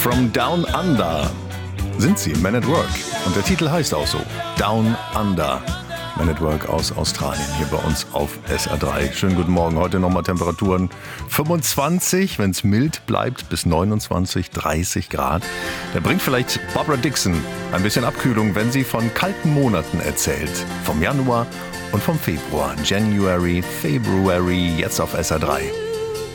From Down Under sind sie, Men at Work. Und der Titel heißt auch so, Down Under. Men at Work aus Australien, hier bei uns auf SR3. Schönen guten Morgen, heute nochmal Temperaturen 25, wenn es mild bleibt, bis 29, 30 Grad. Da bringt vielleicht Barbara Dickson ein bisschen Abkühlung, wenn sie von kalten Monaten erzählt. Vom Januar und vom Februar. January, February, jetzt auf SR3.